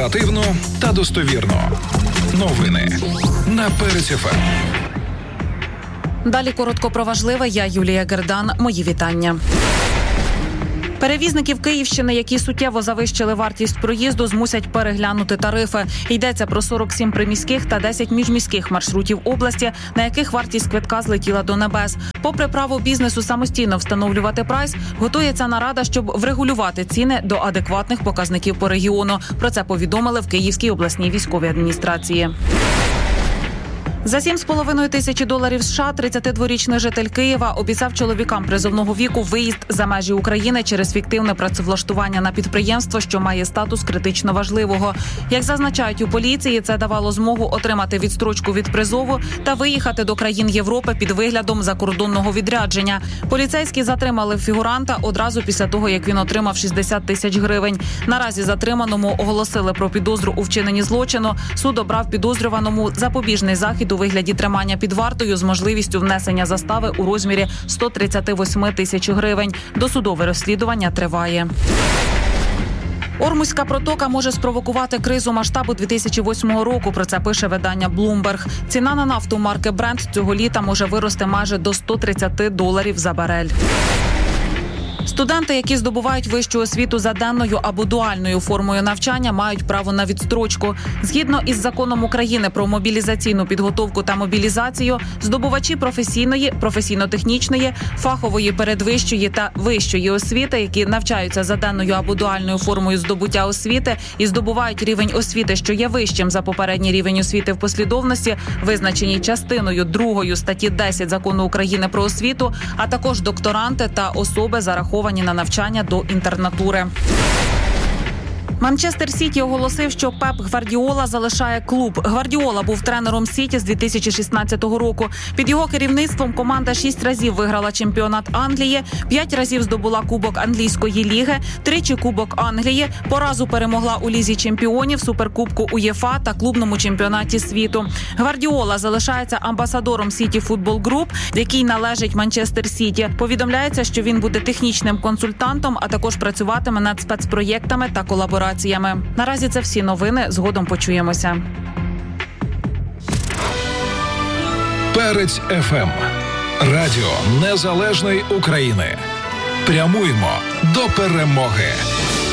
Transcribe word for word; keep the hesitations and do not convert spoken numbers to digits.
Оперативно та достовірно. Новини на Перець еф ем. Далі коротко про важливе. Я Юлія Гердан. Мої вітання. Перевізників Київщини, які суттєво завищили вартість проїзду, змусять переглянути тарифи. Йдеться про сорок сім приміських та десять міжміських маршрутів області, на яких вартість квитка злетіла до небес. Попри право бізнесу самостійно встановлювати прайс, готується нарада, щоб врегулювати ціни до адекватних показників по регіону. Про це повідомили в Київській обласній військовій адміністрації. За сім з половиною тисячі доларів США тридцятидворічний житель Києва обіцяв чоловікам призовного віку виїзд за межі України через фіктивне працевлаштування на підприємство, що має статус критично важливого. Як зазначають у поліції, це давало змогу отримати відстрочку від призову та виїхати до країн Європи під виглядом закордонного відрядження. Поліцейські затримали фігуранта одразу після того, як він отримав шістдесят тисяч гривень. Наразі затриманому оголосили про підозру у вчиненні злочину. Суд обрав підозрюваному запобіжний захід у вигляді тримання під вартою з можливістю внесення застави у розмірі сто тридцять вісім тисяч гривень. Досудове розслідування триває. Ормузька протока може спровокувати кризу масштабу дві тисячі восьмого року, про це пише видання Bloomberg. Ціна на нафту марки Brent цього літа може вирости майже до сто тридцять доларів за барель. Студенти, які здобувають вищу освіту за денною або дуальною формою навчання, мають право на відстрочку. Згідно із законом України про мобілізаційну підготовку та мобілізацію, здобувачі професійної, професійно-технічної, фахової передвищої та вищої освіти, які навчаються за денною або дуальною формою здобуття освіти і здобувають рівень освіти, що є вищим за попередній рівень освіти в послідовності, визначеній частиною другою статті десять Закону України про освіту, а також докторанти та особи, зараховані на навчання до інтернатури. Манчестер Сіті оголосив, що Пеп Гвардіола залишає клуб. Гвардіола був тренером Сіті з дві тисячі шістнадцятого року. Під його керівництвом команда шість разів виграла чемпіонат Англії, п'ять разів здобула Кубок Англійської ліги, тричі Кубок Англії, по разу перемогла у Лізі чемпіонів, Суперкубку УЄФА та клубному чемпіонаті світу. Гвардіола залишається амбасадором Сіті Футбол Груп, який належить Манчестер Сіті. Повідомляється, що він буде технічним консультантом, а також працюватиме над спецпроєктами та колабораціями. Наразі це всі новини. Згодом почуємося. Перець еф ем. Радіо Незалежної України. Прямуємо до перемоги.